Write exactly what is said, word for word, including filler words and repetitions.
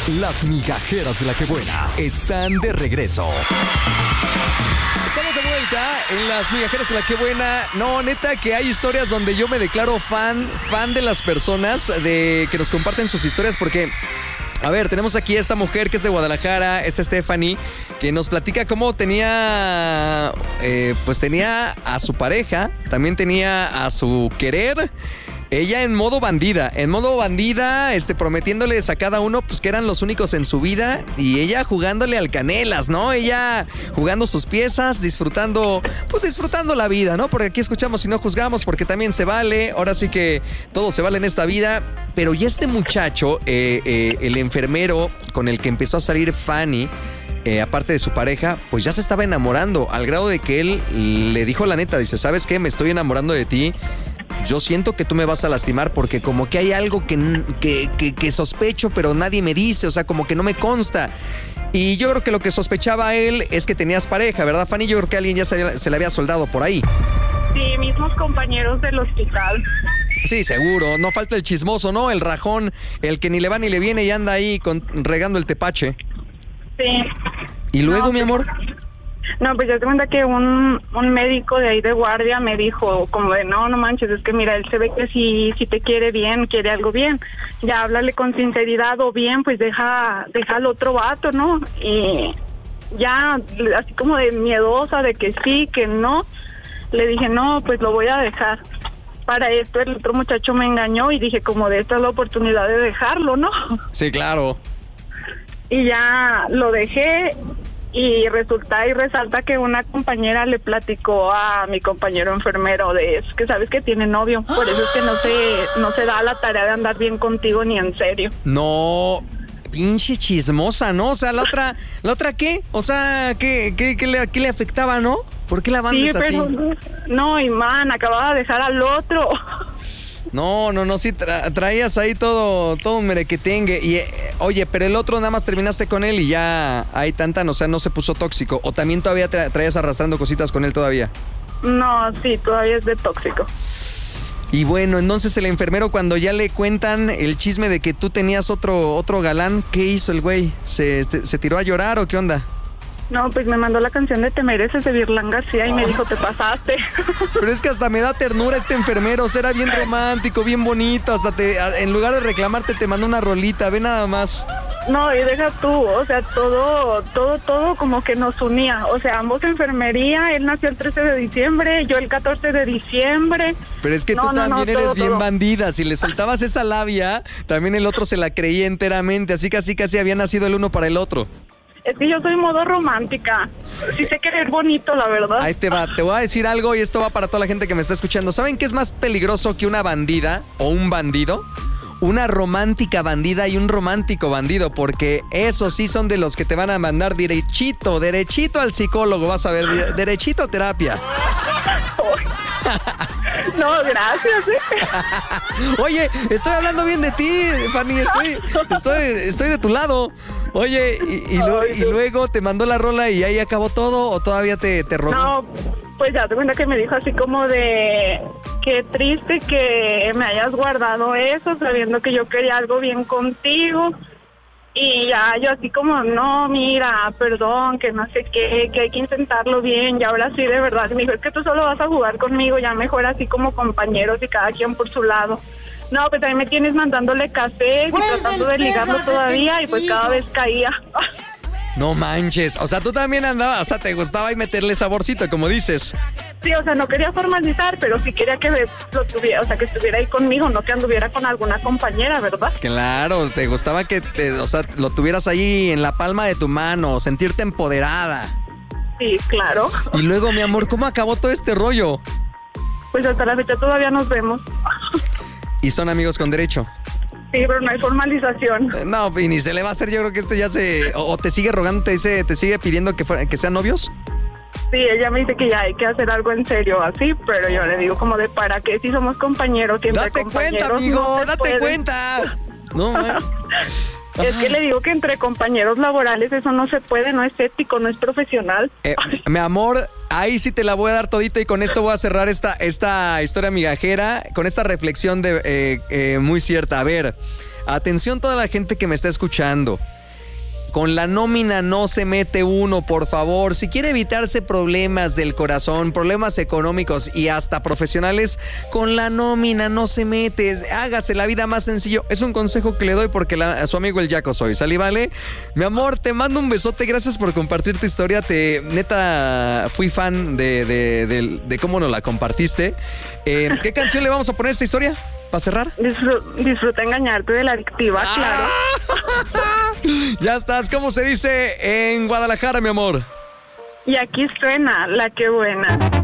Las migajeras de la que buena están de regreso. Estamos de vuelta en Las migajeras de la que buena. No, neta que hay historias donde yo me declaro fan, fan de las personas de que nos comparten sus historias porque... A ver, tenemos aquí a esta mujer que es de Guadalajara, es Stephanie, que nos platica cómo tenía, eh, pues tenía a su pareja, también tenía a su querer, ella en modo bandida, en modo bandida, este, prometiéndoles a cada uno, pues que eran los únicos en su vida, y ella jugándole al canelas, ¿no? Ella jugando sus piezas, disfrutando, pues disfrutando la vida, ¿no? Porque aquí escuchamos y no juzgamos, porque también se vale, ahora sí que todo se vale en esta vida. Pero ya este muchacho, eh, eh, el enfermero con el que empezó a salir Fanny, eh, aparte de su pareja, pues ya se estaba enamorando, al grado de que él le dijo la neta, dice, ¿sabes qué? Me estoy enamorando de ti. Yo siento que tú me vas a lastimar porque como que hay algo que, que, que, que sospecho, pero nadie me dice, o sea, como que no me consta. Y yo creo que lo que sospechaba él es que tenías pareja, ¿verdad, Fanny? Yo creo que alguien ya se, se le había soldado por ahí. Sí, mismos compañeros del hospital. Sí, seguro. No falta el chismoso, ¿no? El rajón, el que ni le va ni le viene y anda ahí con, regando el tepache. Sí. ¿Y luego, no, mi amor? No, pues ya te cuenta que un, un médico de ahí de guardia me dijo como de, no, no manches, es que mira, él se ve que si, si te quiere bien, quiere algo bien. Ya háblale con sinceridad o bien, pues deja, deja al otro vato, ¿no? Y ya, así como de miedosa, de que sí, que no, le dije, no, pues lo voy a dejar. Para esto el otro muchacho me engañó y dije, como de esta es la oportunidad de dejarlo, ¿no? Sí, claro. Y ya lo dejé y resulta y resalta que una compañera le platicó a mi compañero enfermero de eso, que sabes que tiene novio, por eso es que no se, no se da la tarea de andar bien contigo ni en serio. No, pinche chismosa, ¿no? O sea, la otra, ¿la otra qué? O sea, ¿qué, qué, qué, le, qué le afectaba, no? ¿Por qué la banda sí, es así? Pero, no, y man, acababa de dejar al otro. No, no, no, sí, tra- traías ahí todo, todo un merequetengue. Y, eh, oye, pero el otro nada más terminaste con él y ya hay tanta, o sea, no se puso tóxico. ¿O también todavía tra- traías arrastrando cositas con él todavía? No, sí, todavía es de tóxico. Y bueno, entonces el enfermero cuando ya le cuentan el chisme de que tú tenías otro, otro galán, ¿qué hizo el güey? ¿Se, se, se tiró a llorar o qué onda? No, pues me mandó la canción de Te Mereces de Virlán García y me dijo, te pasaste. Pero es que hasta me da ternura este enfermero, o sea, era bien romántico, bien bonito, hasta te, en lugar de reclamarte te mandó una rolita, ve nada más. No, y deja tú, o sea, todo, todo, todo como que nos unía, o sea, ambos enfermería, él nació el trece de diciembre, yo el catorce de diciembre. Pero es que no, tú no, también no, eres todo, bien todo. bandida, si le soltabas esa labia, también el otro se la creía enteramente, así casi casi había nacido el uno para el otro. Es que yo soy modo romántica. Sí sé querer bonito, la verdad. Ahí te va, te voy a decir algo y esto va para toda la gente que me está escuchando. ¿Saben qué es más peligroso que una bandida o un bandido? Una romántica bandida y un romántico bandido, porque esos sí son de los que te van a mandar derechito, derechito al psicólogo, vas a ver, derechito a terapia. No, gracias. ¿eh? Oye, estoy hablando bien de ti, Fanny, estoy, estoy, estoy de tu lado. Oye, y, y, lo, y luego te mandó la rola y ahí acabó todo, ¿o todavía te, te rogó? No, pues ya te cuenta que me dijo así como de, qué triste que me hayas guardado eso, sabiendo que yo quería algo bien contigo. Y ya yo así como, no, mira, perdón, que no sé qué, que hay que intentarlo bien, y ahora sí, de verdad. Me dijo, es que tú solo vas a jugar conmigo, ya mejor así como compañeros y cada quien por su lado. No, pues también me tienes mandándole café y tratando de ligarlo todavía, y pues cada vez caía. No manches, o sea, tú también andabas, o sea, te gustaba ahí meterle saborcito, como dices. Sí, o sea, no quería formalizar, pero sí quería que me, lo tuviera, o sea, que estuviera ahí conmigo, no que anduviera con alguna compañera, ¿verdad? Claro, te gustaba que, te, o sea, lo tuvieras ahí en la palma de tu mano, sentirte empoderada. Sí, claro. Y luego, mi amor, ¿cómo acabó todo este rollo? Pues hasta la fecha todavía nos vemos. Y son amigos con derecho. Sí, pero no hay formalización. Eh, No, y ni se le va a hacer, yo creo que esto ya se... O, o te sigue rogando, te dice, te sigue pidiendo que, fuera- que sean novios. Sí, ella me dice que ya hay que hacer algo en serio así, pero yo le digo como de para qué si somos compañeros, siempre Date compañeros. cuenta, amigo, no se date puede. cuenta. No, man. Es que le digo que entre compañeros laborales eso no se puede, no es ético, no es profesional. Eh, mi amor, ahí sí te la voy a dar todita y con esto voy a cerrar esta, esta historia migajera, con esta reflexión de, eh, eh, muy cierta. A ver, atención toda la gente que me está escuchando. Con la nómina no se mete uno, por favor. Si quiere evitarse problemas del corazón, problemas económicos y hasta profesionales, con la nómina no se mete. Hágase la vida más sencillo. Es un consejo que le doy porque la, a su amigo el Yaco soy. ¿Sale, vale? Mi amor, te mando un besote. Gracias por compartir tu historia. Te, neta, fui fan de, de, de, de cómo nos la compartiste. Eh, ¿Qué canción le vamos a poner a esta historia? ¿Para cerrar? Disfr- disfruta engañarte de la adictiva, ah. claro. Ya estás. ¿Cómo se dice en Guadalajara, mi amor? Y aquí suena La Que Buena.